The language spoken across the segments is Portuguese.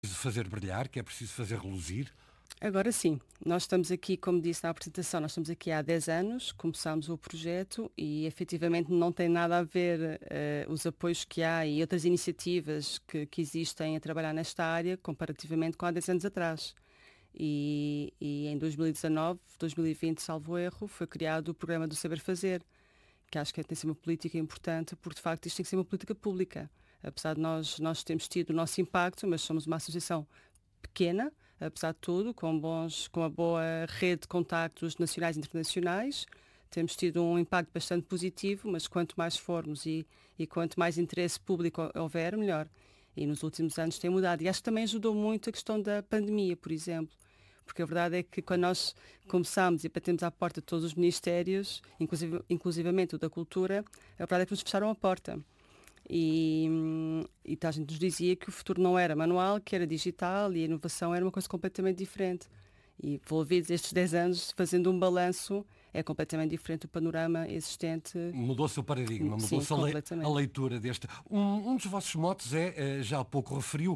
preciso fazer brilhar, que é preciso fazer reluzir? Agora sim, nós estamos aqui, como disse na apresentação, nós estamos aqui há 10 anos, começámos o projeto e efetivamente não tem nada a ver os apoios que há e outras iniciativas que existem a trabalhar nesta área comparativamente com há 10 anos atrás. E em 2019, 2020, salvo erro, foi criado o programa do Saber Fazer, que acho que tem que ser uma política importante, porque de facto isto tem que ser uma política pública. Apesar de nós termos tido o nosso impacto, mas somos uma associação pequena, apesar de tudo, com uma boa rede de contactos nacionais e internacionais. Temos tido um impacto bastante positivo, mas quanto mais formos e quanto mais interesse público houver, melhor. E nos últimos anos tem mudado. E acho que também ajudou muito a questão da pandemia, por exemplo. Porque a verdade é que quando nós começámos e batemos à porta de todos os ministérios, inclusivamente o da cultura, a verdade é que nos fecharam a porta. E a gente nos dizia que o futuro não era manual, que era digital e a inovação era uma coisa completamente diferente. E envolvidos estes 10 anos, fazendo um balanço, é completamente diferente o panorama existente. Mudou-se o paradigma, mudou-se a leitura deste. Um dos vossos motes já há pouco referiu,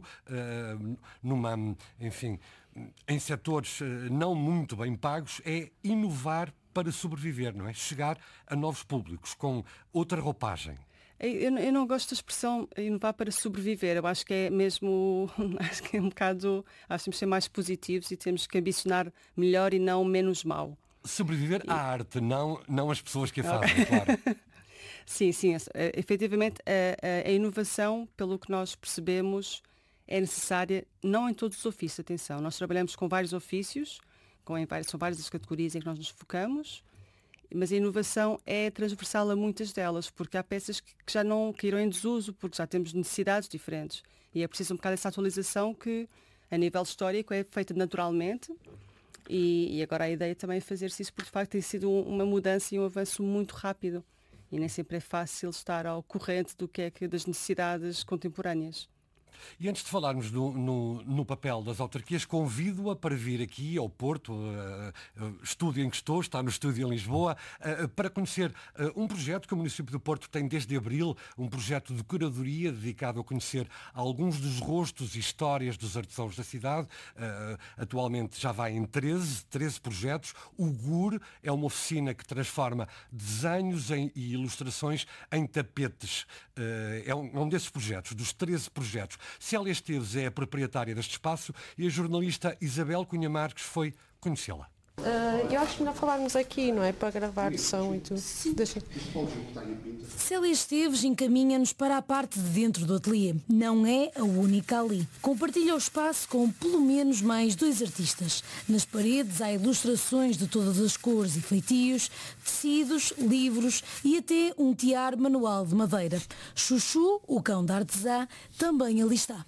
em setores não muito bem pagos, é inovar para sobreviver, não é? Chegar a novos públicos, com outra roupagem. Eu não gosto da expressão inovar para sobreviver. Eu acho que é mesmo, acho que é um bocado, acho que temos que ser mais positivos e temos que ambicionar melhor e não menos mau. Sobreviver à arte, não as pessoas que a fazem, claro. Sim, efetivamente a inovação, pelo que nós percebemos, é necessária, não em todos os ofícios, atenção. Nós trabalhamos com vários ofícios, são várias as categorias em que nós nos focamos, mas a inovação é transversal a muitas delas, porque há peças que já não caíram em desuso, porque já temos necessidades diferentes. E é preciso um bocado essa atualização que, a nível histórico, é feita naturalmente. E agora a ideia também é fazer-se isso, porque de facto tem sido uma mudança e um avanço muito rápido. E nem sempre é fácil estar ao corrente do que é das necessidades contemporâneas. E antes de falarmos no papel das autarquias, convido-a para vir aqui ao Porto, estúdio em que estou, está no estúdio em Lisboa, para conhecer um projeto que o município do Porto tem desde abril, um projeto de curadoria dedicado a conhecer alguns dos rostos e histórias dos artesãos da cidade. Atualmente já vai em 13 projetos. O GUR é uma oficina que transforma desenhos e ilustrações em tapetes. É um desses projetos, dos 13 projetos. Célia Esteves é a proprietária deste espaço e a jornalista Isabel Cunha Marques foi conhecê-la. Eu acho que ainda falarmos aqui, não é? Para gravar o som e tudo. Célia Esteves encaminha-nos para a parte de dentro do ateliê. Não é a única ali. Compartilha o espaço com pelo menos mais 2 artistas. Nas paredes há ilustrações de todas as cores e feitios, tecidos, livros e até um tiar manual de madeira. Chuchu, o cão da artesã, também ali está.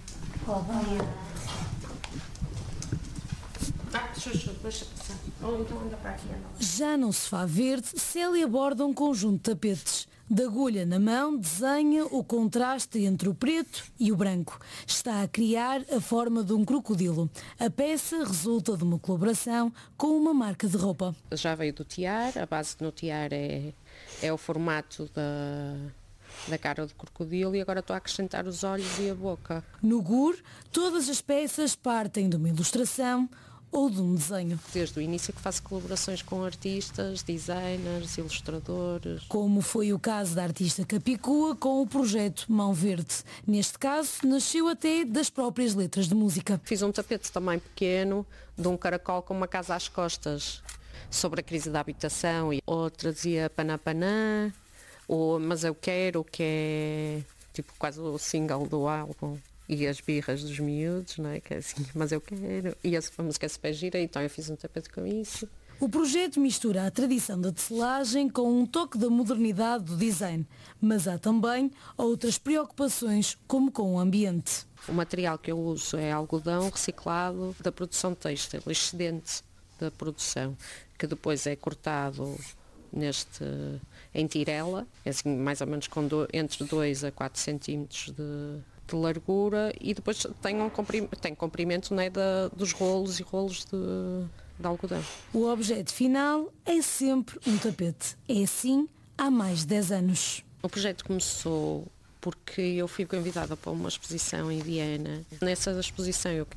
Chuchu, deixa passar. Ou então anda para aqui. Já não se faz verde, Célia aborda um conjunto de tapetes. De agulha na mão, desenha o contraste entre o preto e o branco. Está a criar a forma de um crocodilo. A peça resulta de uma colaboração com uma marca de roupa. Já veio do tiar, a base no tiar é o formato da cara do crocodilo e agora estou a acrescentar os olhos e a boca. No GUR, todas as peças partem de uma ilustração ou de um desenho. Desde o início que faço colaborações com artistas, designers, ilustradores. Como foi o caso da artista Capicua com o projeto Mão Verde. Neste caso, nasceu até das próprias letras de música. Fiz um tapete também pequeno de um caracol com uma casa às costas sobre a crise da habitação. Outra dizia Panapanã, Mas Eu Quero, que é tipo quase o single do álbum. E as birras dos miúdos, não é? Que é assim, mas eu quero. E a música é super gira, então eu fiz um tapete com isso. O projeto mistura a tradição da tecelagem com um toque da modernidade do design. Mas há também outras preocupações, como com o ambiente. O material que eu uso é algodão reciclado da produção têxtil, excedente da produção, que depois é cortado em tirela, é assim, mais ou menos entre 2 a 4 centímetros de largura e depois tem comprimento, né, dos rolos e rolos de algodão. O objeto final é sempre um tapete. É assim há mais de 10 anos. O projeto começou porque eu fui convidada para uma exposição em Viena. Nessa exposição eu